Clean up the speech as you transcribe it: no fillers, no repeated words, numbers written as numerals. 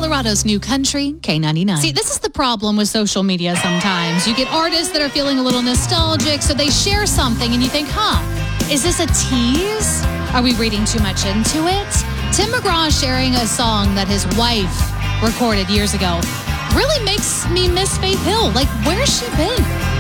Colorado's new country, K99. See, this is the problem with social media sometimes. You get artists that are feeling a little nostalgic, so they share something and you think, is this a tease? Are we reading too much into it? Tim McGraw sharing a song that his wife recorded years ago really makes me miss Faith Hill. Like, where's she been?